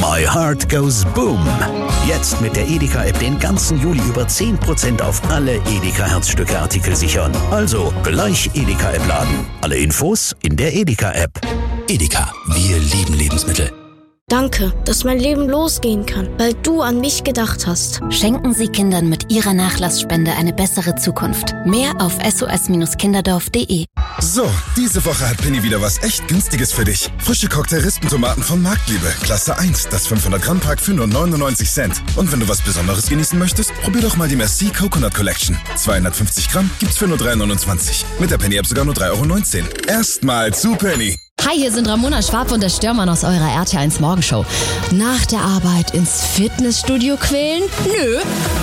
My Heart Goes Boom. Jetzt mit der Edeka-App den ganzen Juli über 10% auf alle Edeka-Herzstücke-Artikel sichern. Also gleich Edeka-App laden. Alle Infos in der Edeka-App. Edeka, wir lieben Lebensmittel. Danke, dass mein Leben losgehen kann, weil du an mich gedacht hast. Schenken Sie Kindern mit Ihrer Nachlassspende eine bessere Zukunft. Mehr auf sos-kinderdorf.de. So, diese Woche hat Penny wieder was echt Günstiges für dich. Frische Cocktail-Rispentomaten von Marktliebe, Klasse 1, das 500-Gramm-Pack für nur 99 Cent. Und wenn du was Besonderes genießen möchtest, probier doch mal die Merci Coconut Collection. 250 Gramm gibt's für nur 3,29. Mit der Penny-App sogar nur 3,19 €. Erstmal zu Penny. Hi, hier sind Ramona Schwab und der Störmann aus eurer RT1 Morgenshow. Nach der Arbeit ins Fitnessstudio quälen? Nö.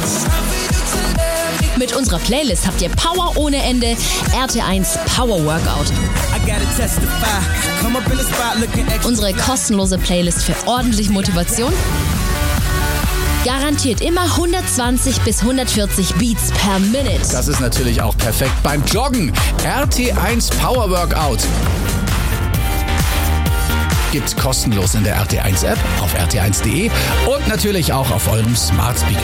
Mit unserer Playlist habt ihr Power ohne Ende. RT1 Power Workout. Unsere kostenlose Playlist für ordentlich Motivation. Garantiert immer 120 bis 140 Beats per Minute. Das ist natürlich auch perfekt beim Joggen. RT1 Power Workout. Gibt's kostenlos in der RT1 App, auf rt1.de und natürlich auch auf eurem Smart Speaker.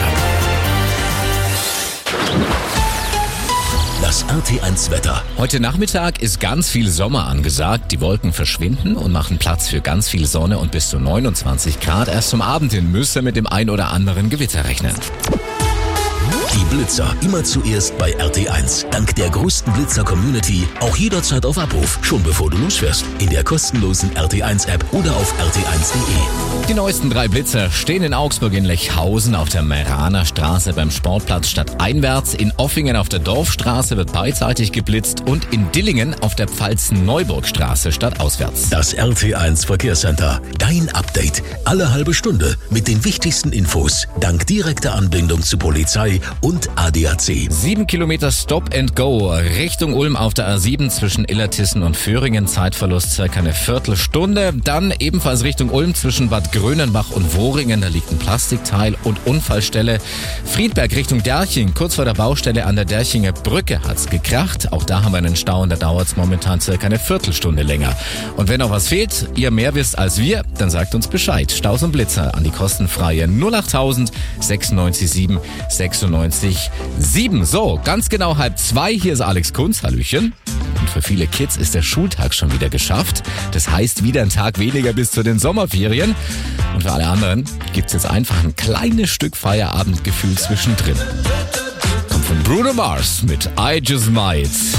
Das RT1 Wetter. Heute Nachmittag ist ganz viel Sommer angesagt. Die Wolken verschwinden und machen Platz für ganz viel Sonne und bis zu 29 Grad. Erst zum Abend hin müsst ihr mit dem ein oder anderen Gewitter rechnen. Die Blitzer immer zuerst bei RT1. Dank der größten Blitzer-Community auch jederzeit auf Abruf. Schon bevor du losfährst. In der kostenlosen RT1-App oder auf rt1.de. Die neuesten 3 Blitzer stehen in Augsburg in Lechhausen auf der Meraner Straße beim Sportplatz stadteinwärts. In Offingen auf der Dorfstraße wird beidseitig geblitzt und in Dillingen auf der Pfalz-Neuburgstraße stadtauswärts. Das RT1 Verkehrscenter. Dein Update. Alle halbe Stunde mit den wichtigsten Infos. Dank direkter Anbindung zu Polizei und ADAC. 7 Kilometer Stop and Go Richtung Ulm auf der A7 zwischen Illertissen und Föhringen. Zeitverlust circa eine Viertelstunde. Dann ebenfalls Richtung Ulm zwischen Bad Grönenbach und Wohringen. Da liegt ein Plastikteil und Unfallstelle. Friedberg Richtung Derching. Kurz vor der Baustelle an der Derchinger Brücke hat's gekracht. Auch da haben wir einen Stau und da dauert's momentan circa eine Viertelstunde länger. Und wenn noch was fehlt, ihr mehr wisst als wir, dann sagt uns Bescheid. Staus und Blitzer an die kostenfreie 08000 96 7 96 7. So, ganz genau 1:30. Hier ist Alex Kunz. Hallöchen. Und für viele Kids ist der Schultag schon wieder geschafft. Das heißt, wieder ein Tag weniger bis zu den Sommerferien. Und für alle anderen gibt's jetzt einfach ein kleines Stück Feierabendgefühl zwischendrin. Kommt von Bruno Mars mit I Just Might.